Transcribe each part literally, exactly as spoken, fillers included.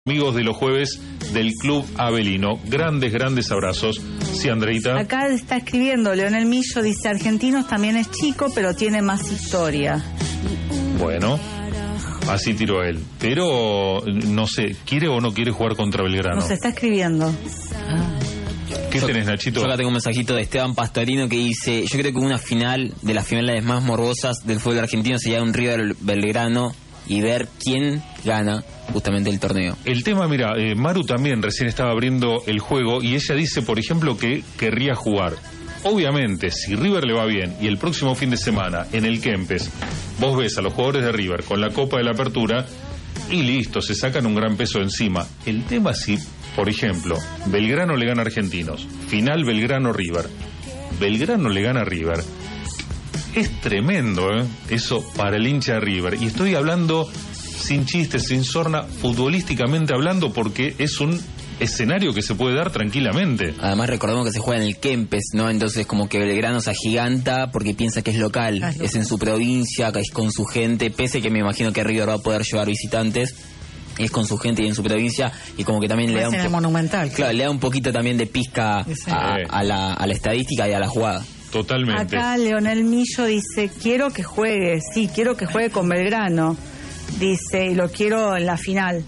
Amigos de los jueves del Club Avelino. Grandes, grandes abrazos. Sí, Andreita. Acá está escribiendo Leonel Millo, dice: Argentinos también es chico, pero tiene más historia. Bueno, así tiró él. Pero, no sé, ¿quiere o no quiere jugar contra Belgrano? Nos está escribiendo. ¿Qué yo, tenés, Nachito? Yo acá tengo un mensajito de Esteban Pastorino que dice: yo creo que una final de las finales más morbosas del fútbol argentino sería un River Belgrano y ver quién gana justamente el torneo. El tema, mira, eh, Maru también recién estaba abriendo el juego y ella dice, por ejemplo, que querría jugar. Obviamente, si River le va bien y el próximo fin de semana en el Kempes vos ves a los jugadores de River con la Copa de la Apertura y listo, se sacan un gran peso encima. El tema es si, por ejemplo, Belgrano le gana a Argentinos, final Belgrano-River, Belgrano le gana a River. Es tremendo, ¿eh? Eso para el hincha de River. Y estoy hablando sin chistes, sin sorna, futbolísticamente hablando, porque es un escenario que se puede dar tranquilamente. Además recordemos que se juega en el Kempes, ¿no? Entonces como que Belgrano se agiganta porque piensa que es local, claro. Es en su provincia, que es con su gente, pese que me imagino que River va a poder llevar visitantes. Es con su gente y en su provincia, y como que también le da un po- monumental, claro, le da un poquito también de pizca sí. a, a, la, a la estadística y a la jugada. Totalmente. Acá Leonel Millo dice: quiero que juegue, sí, quiero que juegue con Belgrano. Dice, y lo quiero en la final.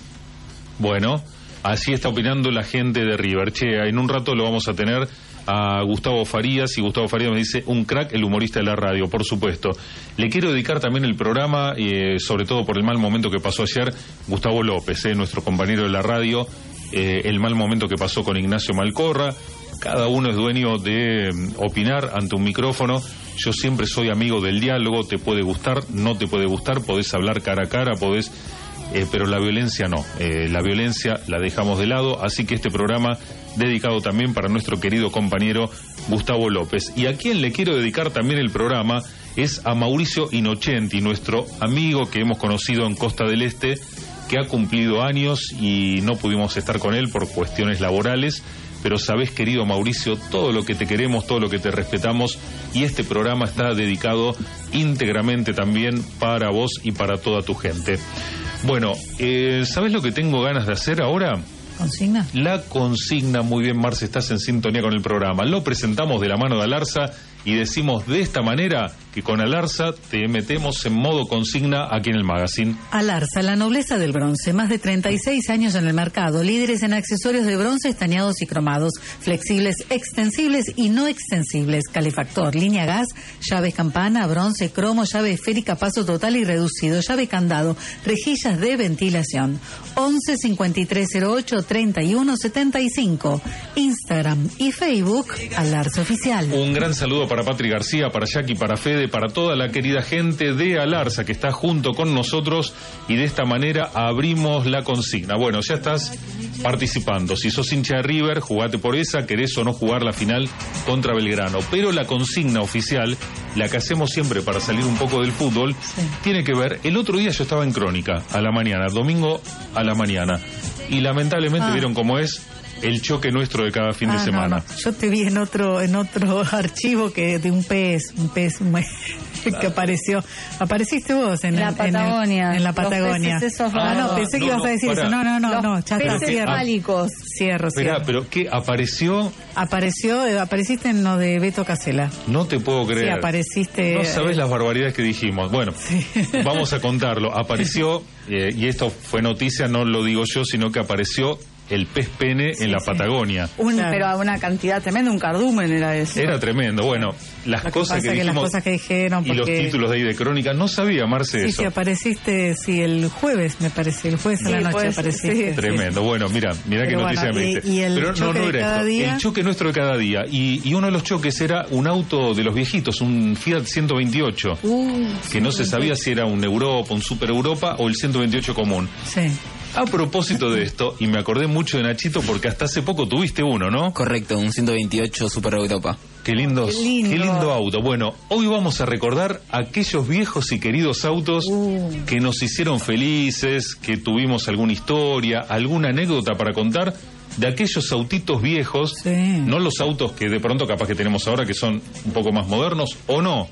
Bueno, así está opinando la gente de River. Che, en un rato lo vamos a tener a Gustavo Farías, y Gustavo Farías me dice: un crack, el humorista de la radio, por supuesto. Le quiero dedicar también el programa, eh, sobre todo por el mal momento que pasó ayer, Gustavo López, eh, nuestro compañero de la radio, eh, el mal momento que pasó con Ignacio Malcorra. Cada uno es dueño de um, opinar ante un micrófono. Yo siempre soy amigo del diálogo. Te puede gustar, no te puede gustar, podés hablar cara a cara, podés... Eh, pero la violencia no. Eh, la violencia la dejamos de lado. Así que este programa dedicado también para nuestro querido compañero Gustavo López. Y a quien le quiero dedicar también el programa es a Mauricio Innocenti, nuestro amigo que hemos conocido en Costa del Este, que ha cumplido años y no pudimos estar con él por cuestiones laborales. Pero sabés, querido Mauricio, todo lo que te queremos, todo lo que te respetamos, y este programa está dedicado íntegramente también para vos y para toda tu gente. Bueno, eh, ¿sabés lo que tengo ganas de hacer ahora? ¿Consigna? La consigna. Muy bien, Marce, estás en sintonía con el programa. Lo presentamos de la mano de Alarza y decimos de esta manera que con Alarza te metemos en modo consigna aquí en el magazine. Alarza, la nobleza del bronce. Más de treinta y seis años en el mercado. Líderes en accesorios de bronce estañados y cromados. Flexibles, extensibles y no extensibles. Calefactor, línea gas, llaves campana, bronce, cromo, llave esférica, paso total y reducido, llave candado, rejillas de ventilación. once cincuenta y tres cero ocho treinta y uno setenta y cinco. Instagram y Facebook, Alarza Oficial. Un gran saludo para Patri García, para Jackie, para Fede, para toda la querida gente de Alarza que está junto con nosotros, y de esta manera abrimos la consigna. Bueno, ya estás participando. Si sos hincha de River, jugate por esa, querés o no jugar la final contra Belgrano. Pero la consigna oficial, la que hacemos siempre para salir un poco del fútbol, sí, tiene que ver. El otro día yo estaba en Crónica, a la mañana, domingo a la mañana, y lamentablemente ah. vieron cómo es el choque nuestro de cada fin ah, de semana. No, no. Yo te vi en otro en otro archivo que de un pez, un pez un que apareció. Apareciste vos en la el, Patagonia. En, el, en la Patagonia. Esos ah, no, pensé que no, ibas a decir para. eso. No, no, no, Los no, ya está, peces cierro. fálicos. Cierro, Esperá, cierro. pero ¿qué apareció? Apareció, eh, apareciste en lo de Beto Casella. No te puedo creer. Sí, apareciste. No sabés eh, las barbaridades que dijimos. Bueno, sí. Vamos a contarlo. Apareció, eh, y esto fue noticia, no lo digo yo, sino que apareció el pez pene sí, en la sí. Patagonia. Un, claro. Pero a una cantidad tremenda, un cardumen era eso. Era tremendo. Bueno, las Lo cosas que, que, que dijimos las cosas que dijeron porque... y los títulos de ahí de Crónica, no sabía, Marce, sí, eso. Sí, apareciste, sí, el jueves, me parece, el jueves sí, a la noche pues, apareciste. Sí. Tremendo. Bueno, mira, mira qué noticia bueno, me diste. Y, y el pero choque no, no de era cada esto. Día. El choque nuestro de cada día. Y, y uno de los choques era un auto de los viejitos, un Fiat ciento veintiocho, uh, que no se sabía si era un Europa, un Super Europa o el ciento veintiocho común. Sí. A propósito de esto, y me acordé mucho de Nachito porque hasta hace poco tuviste uno, ¿no? Correcto, un ciento veintiocho Super Europa. Qué, lindos, qué, lindo. qué lindo auto. Bueno, hoy vamos a recordar aquellos viejos y queridos autos uh. que nos hicieron felices, que tuvimos alguna historia, alguna anécdota para contar de aquellos autitos viejos, sí. No los autos que de pronto capaz que tenemos ahora que son un poco más modernos, o no.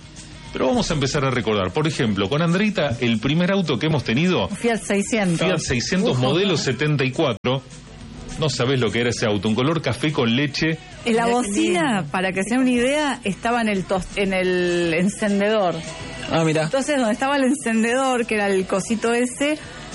Pero vamos a empezar a recordar. Por ejemplo, con Andreita, el primer auto que hemos tenido... Fiat seiscientos. Fiat seiscientos, Uf, modelo setenta y cuatro. No sabés lo que era ese auto. Un color café con leche. En la bocina, para que se den una idea, estaba en el, tos, en el encendedor. Ah, mira. Entonces, donde estaba el encendedor, que era el cosito ese...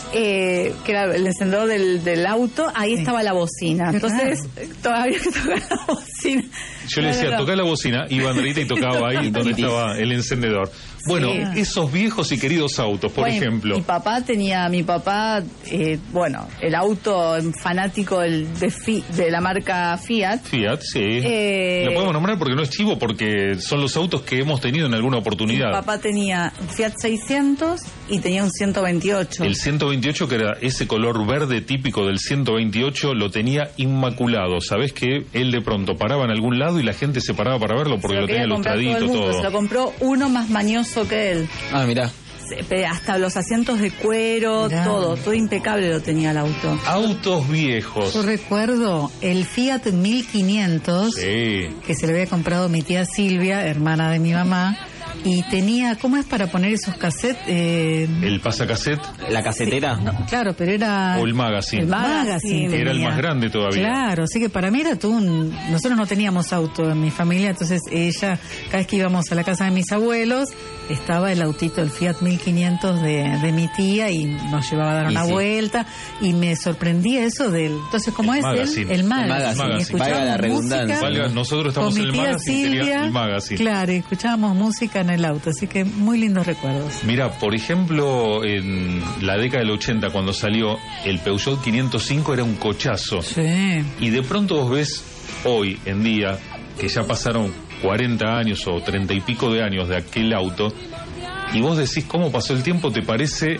Eh, que era el encendedor del, del auto, ahí sí. estaba la bocina. Entonces, todavía que tocar la bocina. Yo le decía, toca la bocina, iba Andreita y tocaba ahí donde estaba el encendedor. Bueno, sí. esos viejos y queridos autos, por bueno, ejemplo. Mi papá tenía, mi papá, eh, bueno, el auto fanático del, de, fi, de la marca Fiat. Fiat, sí. Eh, Lo podemos nombrar porque no es chivo, porque son los autos que hemos tenido en alguna oportunidad. Mi papá tenía un Fiat seiscientos y tenía un ciento veintiocho. El ciento veintiocho, que era ese color verde típico del ciento veintiocho, lo tenía inmaculado. ¿Sabés que él de pronto paraba en algún lado y la gente se paraba para verlo porque lo, lo tenía ilustradito, todo, todo? Se lo compró uno más mañoso que él. Ah, mirá. Hasta los asientos de cuero, mirá. todo, todo impecable lo tenía el auto. Autos viejos. Yo recuerdo el Fiat mil quinientos, sí. que se le había comprado mi tía Silvia, hermana de mi mamá, y tenía, ¿cómo es para poner esos cassettes? Eh... ¿El pasacassette? ¿La casetera? Sí, no, claro, pero era... O el magazine. El magazine. Era el más grande todavía. Claro, así que para mí era todo un... Nosotros no teníamos auto en mi familia, entonces ella, cada vez que íbamos a la casa de mis abuelos, estaba el autito, el Fiat mil quinientos de, de mi tía, y nos llevaba a dar una sí. vuelta, y me sorprendía eso del... Entonces, ¿cómo el es magazine. el, el magazine? El magazine. Escuchábamos Valga la redundancia. Valga, nosotros estamos en el magazine, Silvia, el magazine. Claro, y escuchábamos música en el auto, así que muy lindos recuerdos. Mira, por ejemplo, en la década del ochenta, cuando salió el Peugeot quinientos cinco, era un cochazo. Sí. Y de pronto vos ves hoy en día, que ya pasaron cuarenta años o treinta y pico de años de aquel auto, y vos decís cómo pasó el tiempo, te parece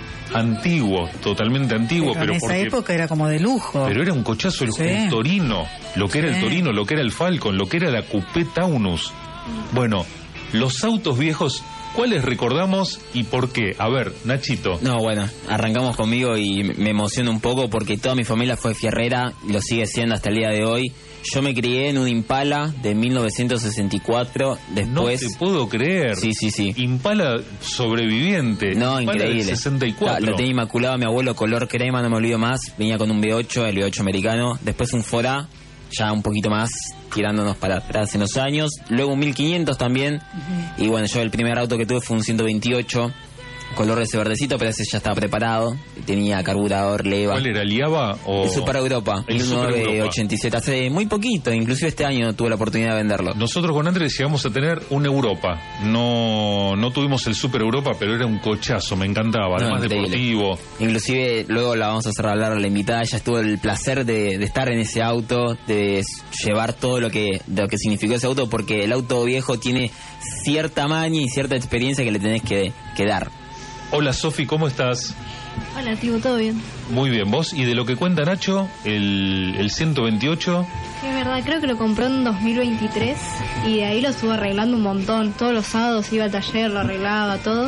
antiguo, totalmente antiguo. Pero, pero en porque, esa época era como de lujo. Pero era un cochazo, el, sí. el Torino, lo que era sí. el Torino, lo que era el Falcon, lo que era la Coupé Taunus. Bueno, los autos viejos, ¿cuáles recordamos y por qué? A ver, Nachito. No, bueno, arrancamos conmigo y me emociona un poco porque toda mi familia fue fierrera y lo sigue siendo hasta el día de hoy. Yo me crié en un Impala de mil novecientos sesenta y cuatro, después... No te puedo creer. Sí, sí, sí. Impala sobreviviente. No, Impala increíble. Del sesenta y cuatro. Lo tenía inmaculado mi abuelo, color crema, no me olvido más. Venía con un V ocho, el V ocho americano. Después un Fora, ya un poquito más, tirándonos para atrás en los años. Luego un mil quinientos también. Uh-huh. Y bueno, yo el primer auto que tuve fue un ciento veintiocho. Color de ese verdecito, pero ese ya estaba preparado. Tenía carburador, leva. ¿Cuál era? ¿El Iaba o...? El Super Europa. El, el nueve ochenta y siete. Hace muy poquito, inclusive este año tuve la oportunidad de venderlo. Nosotros con Andrés llegamos a tener un Europa. No no tuvimos el Super Europa, pero era un cochazo, me encantaba. Además no, deportivo. Inclusive luego la vamos a hacer hablar a la invitada. Ella tuvo el placer de, de estar en ese auto, de llevar todo lo que, de lo que significó ese auto, porque el auto viejo tiene cierta maña y cierta experiencia que le tenés que, que dar. Hola Sofi, ¿cómo estás? Hola, tío, ¿todo bien? Muy bien, ¿vos? Y de lo que cuenta Nacho, el, el ciento veintiocho... Sí, es verdad, creo que lo compró en dos mil veintitrés y de ahí lo estuvo arreglando un montón. Todos los sábados iba al taller, lo arreglaba, todo.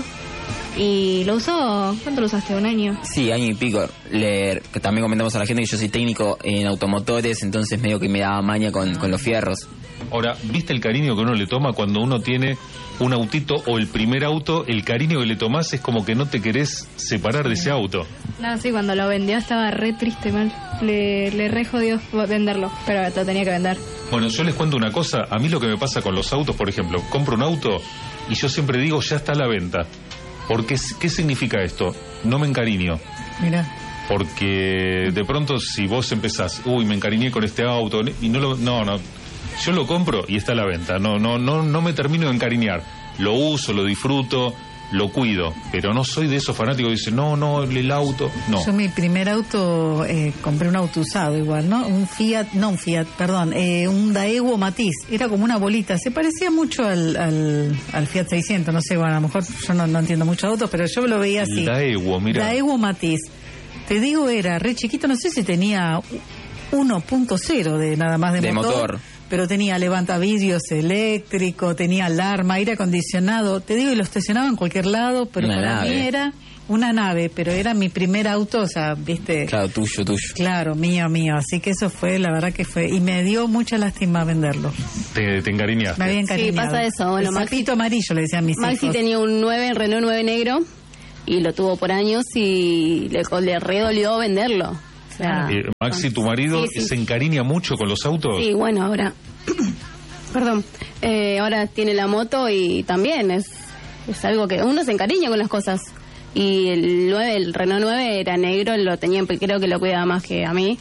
Y lo usó, ¿cuánto lo usaste? ¿Un año? Sí, año y pico. Le, que también comentamos a la gente que yo soy técnico en automotores, entonces medio que me daba maña con, con los fierros. Ahora, ¿viste el cariño que uno le toma cuando uno tiene un autito o el primer auto? El cariño que le tomás es como que no te querés separar de ese auto. No, sí, cuando lo vendió estaba re triste, mal. Le, le re jodió venderlo, pero lo tenía que vender. Bueno, yo les cuento una cosa. A mí lo que me pasa con los autos, por ejemplo, compro un auto y yo siempre digo, ya está a la venta. Porque, ¿qué significa esto? No me encariño. Mira. Porque de pronto si vos empezás, uy, me encariñé con este auto, y no lo... No, no. Yo lo compro y está a la venta. No, no, no, no me termino de encariñar. Lo uso, lo disfruto, lo cuido. Pero no soy de esos fanáticos que dicen, no, no, el auto. No. Yo mi primer auto, eh, compré un auto usado igual, ¿no? Un Fiat, no un Fiat, perdón, eh, un Daewoo Matiz. Era como una bolita. Se parecía mucho al, al, al Fiat seiscientos. No sé, bueno, a lo mejor yo no, no entiendo mucho de autos, pero yo lo veía así. El Daewoo, mira. Daewoo Matiz. Te digo, era re chiquito, no sé si tenía uno punto cero de nada más de, de motor. motor. Pero tenía levantavidrios eléctrico, tenía alarma, aire acondicionado. Te digo, y lo estacionaba en cualquier lado, pero Una para nave. mí era una nave, pero era mi primer auto, o sea, viste. Claro, tuyo, tuyo. Claro, mío, mío. Así que eso fue, la verdad que fue, y me dio mucha lástima venderlo. Te, te encariñaste. Me había encariñado. Sí, pasa eso. Bueno, el Maxi, sapito amarillo le decían mis Maxi hijos. tenía un nueve, Renault nueve negro, y lo tuvo por años y le, le re dolió venderlo. O sea, Eh, Maxi, tu marido, sí, sí. se encariña mucho con los autos. Sí, bueno, ahora, perdón, eh, ahora tiene la moto y también es, es algo que uno se encariña con las cosas. Y el nueve, el Renault nueve era negro, lo tenía, creo que lo cuidaba más que a mí.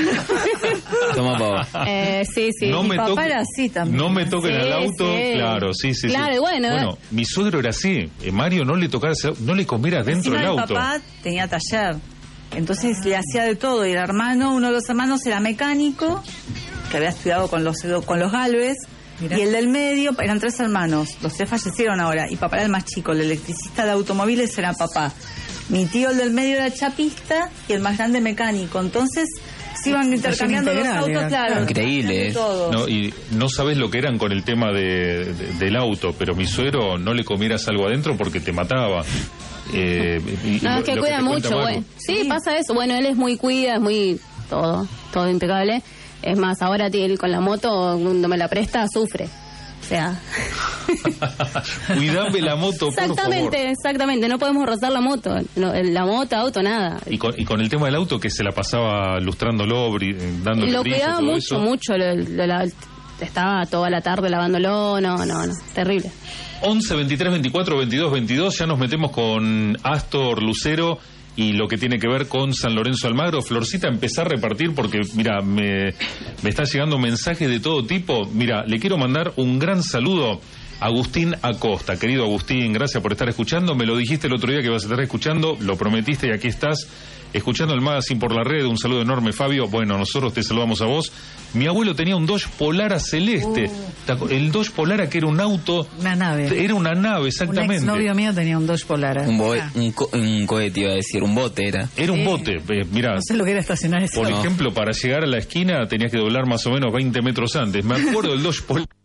Toma pava. Eh, sí, sí. No Mi me papá toque- era así también. No me toquen Sí, el auto, sí. claro, sí, sí. Claro, sí. y bueno, Bueno, mi suegro era así. Eh, Mario, no le tocara, ese- no le comiera dentro Encima del el auto. papá tenía taller, entonces le hacía de todo. Y el hermano, uno de los hermanos era mecánico, que había estudiado con los con los Galvez. Mirá. Y el del medio, eran tres hermanos, los tres fallecieron ahora, y papá era el más chico, el electricista de automóviles era papá. Mi tío, el del medio, era chapista y el más grande mecánico. Entonces se iban intercambiando los integral autos, era. claro. Increíble, de todo. No, y no sabes lo que eran con el tema de, de- del auto, pero mi suegro no le comieras algo adentro porque te mataba. Eh, y- No, lo- es que lo cuida te cuenta mucho, Maru. güey. Sí, pasa eso. Bueno, él es muy cuida, es muy todo, todo impecable. Es más, ahora tiene- él con la moto, cuando me la presta, sufre. O sea, Cuidame la moto, por favor. exactamente, exactamente. No podemos rozar la moto. No, la moto, auto, nada. Y con, y con el tema del auto, que se la pasaba lustrándolo, bri- dándole Lo brillo, cuidaba todo mucho, eso. mucho. Lo- lo- la- estaba toda la tarde lavándolo. No, no, no. Terrible. once, veintitrés, veinticuatro, veintidós, veintidós, ya nos metemos con Astor, Lucero y lo que tiene que ver con San Lorenzo Almagro. Florcita, empezá a repartir porque, mira, me, me está llegando mensajes de todo tipo. Mira, le quiero mandar un gran saludo a Agustín Acosta. Querido Agustín, gracias por estar escuchando. Me lo dijiste el otro día que ibas a estar escuchando, lo prometiste y aquí estás. Escuchando el magazine por la red, un saludo enorme, Fabio. Bueno, nosotros te saludamos a vos. Mi abuelo tenía un Dodge Polara celeste. ¿Te acu- El Dodge Polara, que era un auto, Una nave. era una nave, Un exactamente. exnovio mío tenía un Dodge Polara. Un, boe- Ah, un, co- un cohete, iba a decir, un bote era. Era un Sí. bote. Eh, mira, no sé lo que era estacionar ese. por No. ejemplo, para llegar a la esquina tenías que doblar más o menos veinte metros antes. Me acuerdo del Dodge Polara.